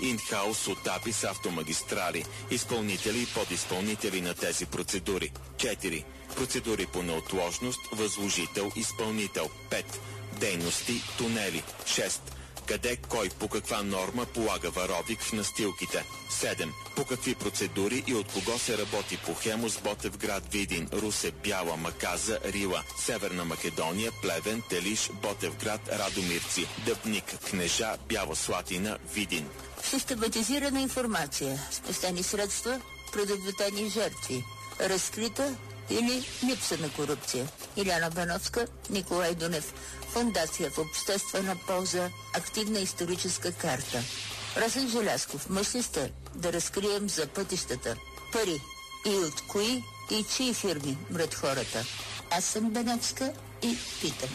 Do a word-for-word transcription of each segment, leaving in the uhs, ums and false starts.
Инхаус от Апис Автомагистрали, изпълнители и подизпълнители на тези процедури. четири. Процедури по неотложност, възложител, изпълнител. пет. Дейности, тунели. шест. Къде, кой, по каква норма полага варовик в настилките. седем. По какви процедури и от кого се работи по Хемус, Ботевград, Видин, Русе, Бяла, Маказа, Рила, Северна Македония, Плевен, Телиш, Ботевград, Радомирци, Дъбник, Кнежа, Бяла Слатина, Видин. Систематизирана информация, спестени средства, предотвратени жертви, разкрита или липса на корупция. Иляна Бановска, Николай Дунев. Фондация в обществена полза, активна историческа карта. Росен Желязков, мъж ли сте да разкрием за пътищата? Пари. И от кои и чии фирми мрат хората? Аз съм Бановска и питам.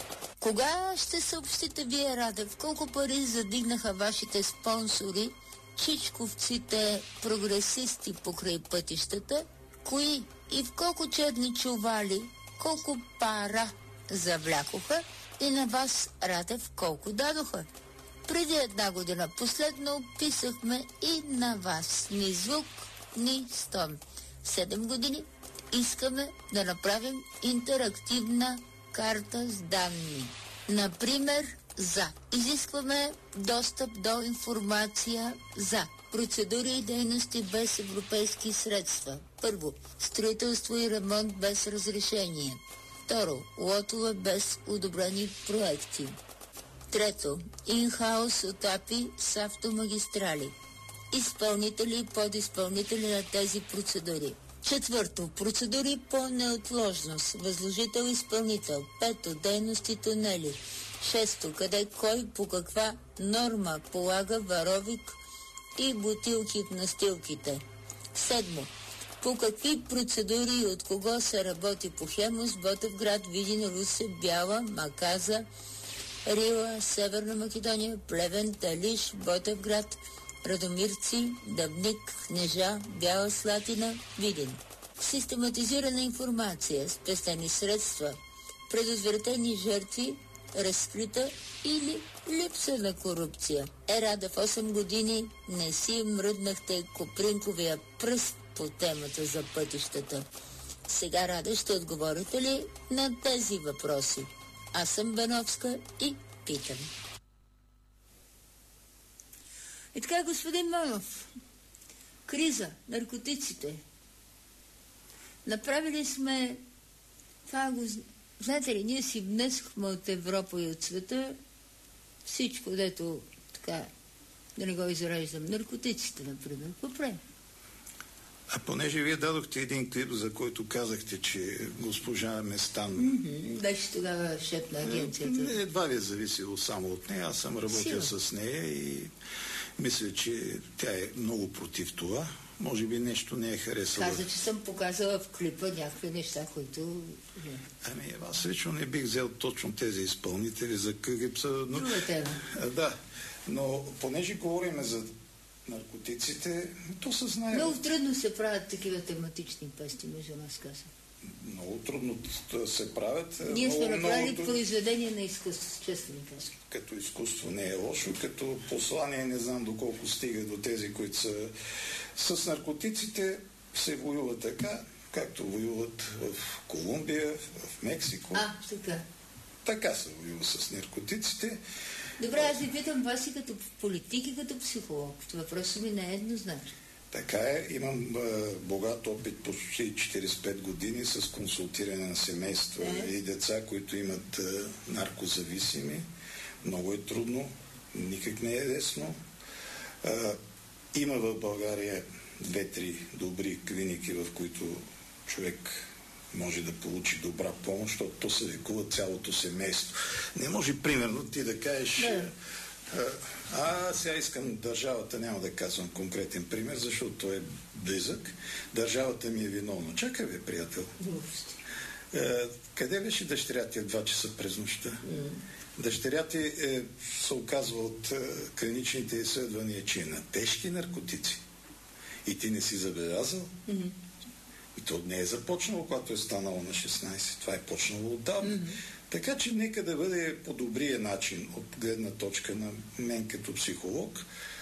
Кога ще съобщите вие, Радев, колко пари задигнаха вашите спонсори, чичковците прогресисти покрай пътищата? Кои и в колко черни чували, колко пара завлякоха и на вас, Радев, колко дадоха? Преди една година последно описахме и на вас ни звук, ни стон. Седем години искаме да направим интерактивна карта с данни. Например, за. Изискваме достъп до информация за процедури и дейности без европейски средства. Първо, строителство и ремонт без разрешение. Второ, лотове без одобрени проекти. Трето, инхаус от АПИ с автомагистрали. Изпълнители и подизпълнители на тези процедури. Четвърто, процедури по неотложност. Възложител-изпълнител. Пето, дейности тунели. Шесто, къде кой по каква норма полага варовик и бутилки в настилките. Седмо, по какви процедури и от кого се работи по Хемус, Ботевград, Видин, Русе, Бяла, Маказа, Рила, Северна Македония, Плевен, Талиш, Ботевград, Радомирци, Дъбник, Кнежа, Бяла Слатина, Видин. Систематизирана информация, спестени средства, предотвратени жертви, разкрита или липса на корупция. Е, Рада, в осем години не си мръднахте копринковия пръст по темата за пътищата. Сега, Рада, ще отговорите ли на тези въпроси? Аз съм Бановска и питам. И така, господин Манов, криза, наркотиците. Направили сме това, го, знаете ли, ние си внесохме от Европа и от света всичко, дето така, да не го изреждам, наркотиците, например. Какво правим? А понеже вие дадохте един клип, за който казахте, че госпожа Местан... Mm-hmm. Беше тогава шеф на агенцията. Едва ли е зависело само от нея. Аз съм работил Сила. с нея и мисля, че тя е много против това. Може би нещо не е харесало. Каза, че съм показала в клипа някакви неща, които... Ами, аз лично не бих взел точно тези изпълнители за клипса. Но... Друга тема. Да, но понеже говорим за наркотиците, то се знае... Много трудно се правят такива тематични песни, между нас каза. Много трудно се правят. Ние сме направили много... произведение на изкуство, честно ми казвам. Като изкуство не е лошо, като послание не знам доколко стига до тези, които са... С наркотиците се воюва така, както воюват в Колумбия, в Мексико. А, така. Така се воюва с наркотиците. Добре, аз ви питам вас и като политик и като психолог. Въпросът ми не е еднозначен. Така е. Имам а, богат опит почти четиридесет и пет години с консултиране на семейства е. и деца, които имат а, наркозависими. Много е трудно. Никак не е лесно. А, има в България две-три добри клиники, в които човек може да получи добра помощ, защото то се лекува цялото семейство. Не може, примерно, ти да кажеш... Да. А, сега искам държавата, няма да казвам конкретен пример, защото той е близък. Държавата ми е виновна. Чакай, бе, приятел. А, къде беше дъщеря ти два часа през нощта? Mm. Дъщеря ти е, се оказва от е, клиничните изследвания, че е на тежки наркотици. И ти не си забелязал? Mm-hmm. И то не е започнало, когато е станало на шестнайсет. Това е почнало отдавна. Mm-hmm. Така че нека да бъде по добрия начин от гледна точка на мен като психолог,